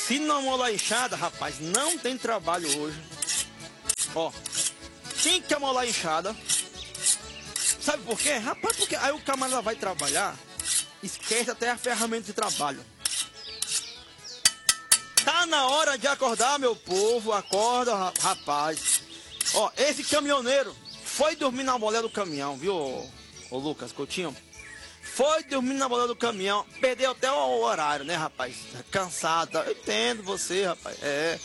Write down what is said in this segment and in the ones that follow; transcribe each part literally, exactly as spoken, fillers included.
Se não molar enxada, rapaz, não tem trabalho hoje. Ó, quem quer molar enxada? Sabe por quê? Rapaz, porque aí o camarada vai trabalhar, esquece até a ferramenta de trabalho. Tá na hora de acordar, meu povo, acorda, rapaz. Ó, esse caminhoneiro foi dormir na boleia do caminhão, viu, ô, ô Lucas Coutinho? Foi dormir na boleia do caminhão, perdeu até o horário, né, rapaz? Cansado, eu entendo você, rapaz, é...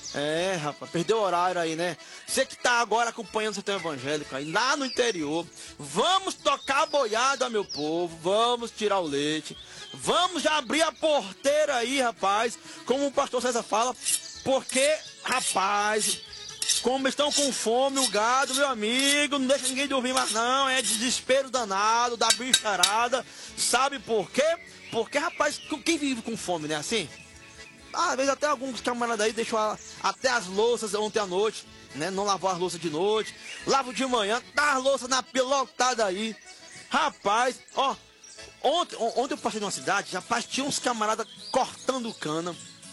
É, rapaz, perdeu o horário aí, né? Você que tá agora acompanhando o seu tema evangélico aí, lá no interior, vamos tocar a boiada, meu povo, vamos tirar o leite, vamos já abrir a porteira aí, rapaz, como o pastor César fala, porque, rapaz, como estão com fome, o gado, meu amigo, não deixa ninguém dormir mais não, é desespero danado, da bicharada, sabe por quê? Porque, rapaz, quem vive com fome, né, assim? Às vezes até alguns camaradas aí deixam a, até as louças ontem à noite, né? Não lavou as louças de noite, lavo de manhã, tá as louças na pilotada aí. Rapaz, ó, ontem, ontem eu passei numa cidade, rapaz, tinha uns camaradas cortando cana.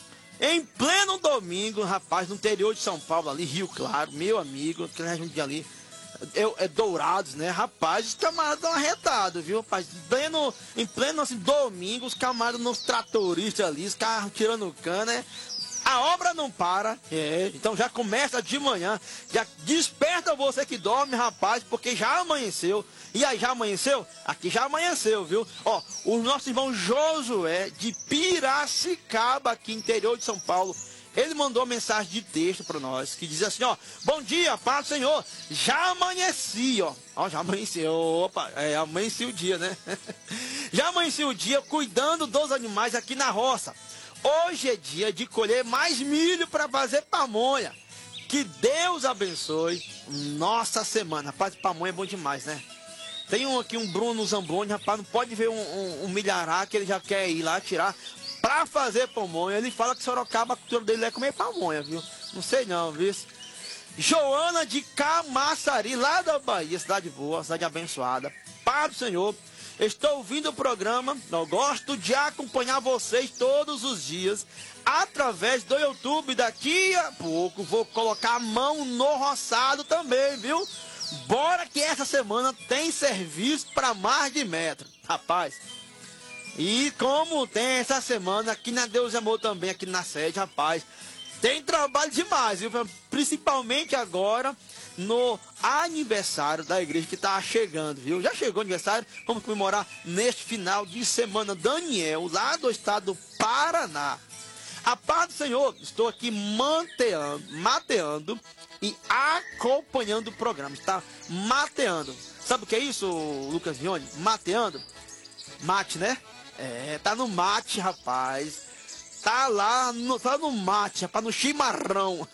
Em pleno domingo, rapaz, no interior de São Paulo ali, Rio Claro, meu amigo, aquela região de ali, é, é Dourados, né? Rapaz, os camaradas estão arretados, viu, rapaz? Em pleno, em pleno assim, domingo, os camaradas nos tratoristas ali, os carros tirando cana, né? A obra não para, é, então já começa de manhã, já desperta você que dorme, rapaz, porque já amanheceu. E aí, já amanheceu? Aqui já amanheceu, viu? Ó, o nosso irmão Josué, de Piracicaba, aqui interior de São Paulo, ele mandou uma mensagem de texto para nós, que diz assim, ó, bom dia, paz do Senhor, já amanheci, ó, ó, já amanheceu, opa, é, amanheci o dia, né? Já amanheci o dia cuidando dos animais aqui na roça. Hoje é dia de colher mais milho para fazer pamonha. Que Deus abençoe nossa semana. Rapaz, pamonha é bom demais, né? Tem um aqui, um Bruno Zamboni, rapaz, não pode ver um, um, um milhará que ele já quer ir lá tirar pra fazer pamonha. Ele fala que Sorocaba, a cultura dele é comer pamonha, viu? Não sei não, viu? Joana de Camaçari, lá da Bahia, cidade boa, cidade abençoada. Pai do Senhor, estou ouvindo o programa, eu gosto de acompanhar vocês todos os dias através do YouTube. Daqui a pouco vou colocar a mão no roçado também, viu? Bora que essa semana tem serviço para mais de metro, rapaz. E como tem essa semana aqui na Deus e Amor também, aqui na sede, rapaz, tem trabalho demais, viu? Principalmente agora no aniversário da igreja que tá chegando, viu? Já chegou o aniversário, vamos comemorar neste final de semana. Daniel, lá do estado do Paraná. A paz do Senhor, estou aqui manteando, mateando e acompanhando o programa. Está mateando. Sabe o que é isso, Lucas Vione? Mateando? Mate, né? É, tá no mate, rapaz. Tá lá, no, tá no mate, rapaz, no chimarrão.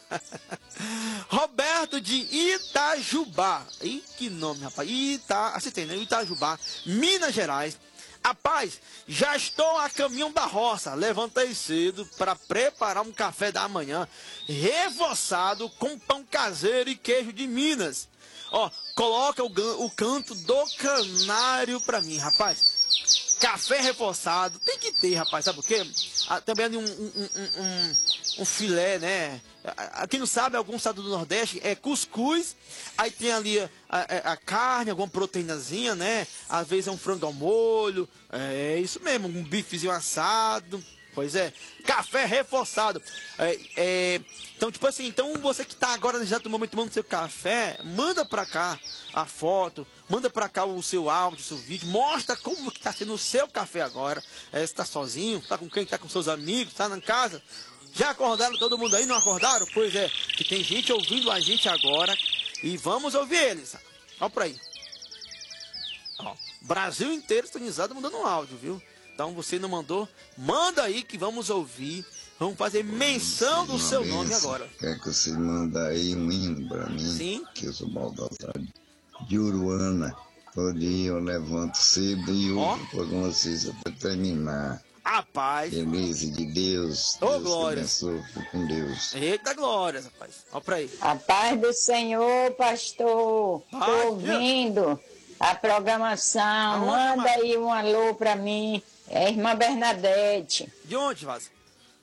Roberto de Itajubá. Ih, que nome, rapaz. Ita, assim tem, né? Itajubá, Minas Gerais. Rapaz, já estou a caminho da roça. Levantei cedo para preparar um café da manhã reforçado com pão caseiro e queijo de Minas. Ó, coloca o, o canto do canário para mim, rapaz. Café reforçado, tem que ter, rapaz, sabe por quê? Ah, também um, um, um, um, um filé, né? Quem não sabe, algum estado do Nordeste é cuscuz, aí tem ali a, a, a carne, alguma proteínazinha, né? Às vezes é um frango ao molho, é isso mesmo, um bifezinho assado. Pois é, café reforçado. É, é, então, tipo assim, então você que tá agora no exato momento tomando seu café, manda pra cá a foto, manda pra cá o seu áudio, o seu vídeo, mostra como que tá sendo o seu café agora. É, você tá sozinho, tá com quem? Tá com seus amigos, tá na casa? Já acordaram todo mundo aí? Não acordaram? Pois é, que tem gente ouvindo a gente agora e vamos ouvir eles. Olha pra aí. Ó, Brasil inteiro sintonizado mandando um áudio, viu? Então você não mandou, manda aí que vamos ouvir. Vamos fazer menção do seu nome agora. Quer que você manda aí um hino pra mim? Sim. Que eu sou Baldassar de Uruana. Todo dia eu levanto cedo e ouço o programa vocês até terminar. Rapaz. Beleza de Deus. Ô, Deus glória. abençoe, fique com Deus. Eita glória, rapaz. Olha pra aí. A paz do Senhor, pastor. Paz, Tô ouvindo a programação. Aonde, Manda amado? aí um alô pra mim. É a irmã Bernadette. De onde, Vaza? Ó,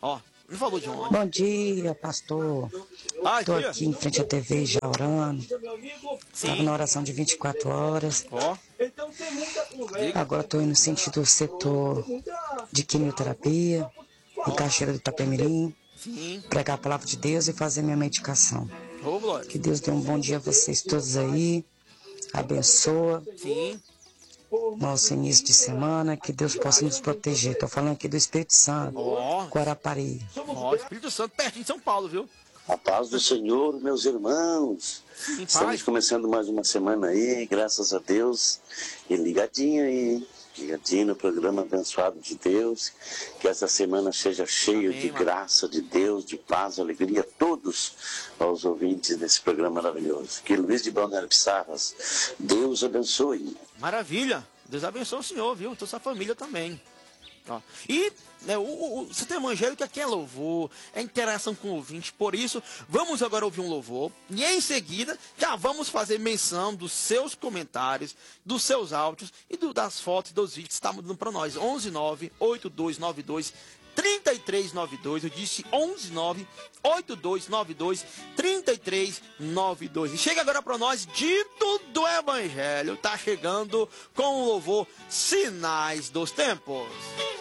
Não falou de onde. Bom dia, pastor. Ah, Estou dia. aqui em frente à T V já orando. Estava na oração de vinte e quatro horas. Ó. Agora estou indo no sentido do setor de quimioterapia, em Cachoeira do Itapemirim, Sim. pregar a palavra de Deus e fazer minha medicação. Ô, Glória. Que Deus dê um bom dia a vocês todos aí. Abençoa Sim. nosso início de semana. Que Deus possa nos proteger. Estou falando aqui do Espírito Santo, Ó. Guarapari. Ó, Espírito Santo, pertinho de São Paulo, viu? A paz do Senhor, meus irmãos. Em Estamos paz. começando mais uma semana aí, graças a Deus. E ligadinho aí, ligadinho no programa abençoado de Deus. Que essa semana seja cheia Amém, de mano. graça, de Deus, de paz, alegria a todos aos ouvintes desse programa maravilhoso. Que Luiz de Balneário Pissarras, Deus abençoe. Maravilha. Deus abençoe o senhor, viu? Toda sua família também. Ó. E né, o, o, o sistema evangélico aqui é louvor, é interação com o ouvinte. Por isso, vamos agora ouvir um louvor. E em seguida, já vamos fazer menção dos seus comentários, dos seus áudios e do, das fotos, dos vídeos que está mandando para nós. onze nove oito dois nove dois três três nove dois. Eu disse onze nove oito dois nove dois três três nove dois. E chega agora para nós, dito do Evangelho. Tá chegando com o louvor Sinais dos Tempos.